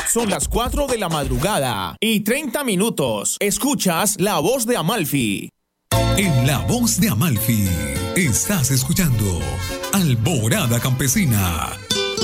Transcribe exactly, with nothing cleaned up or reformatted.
Son las cuatro de la madrugada y treinta minutos. Escuchas La Voz de Amalfi. En La Voz de Amalfi estás escuchando Alborada Campesina.